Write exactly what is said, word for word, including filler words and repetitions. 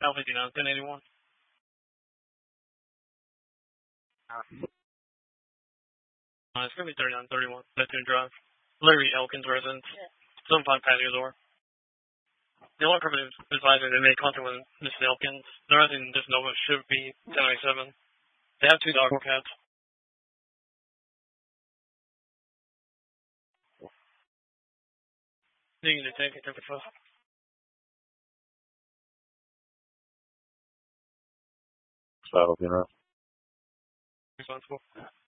L fifty-nine, ten eighty-one. Uh, it's going to be thirty-nine thirty-one, Neptune Drive. Larry Elkins residence. Zone five patio door. The only primitive advisor they made contact with Missus Elkins. The resident in this Nova should be ten ninety-seven. They have two dog cats. They need to take a temperature. So, you know. Responsible.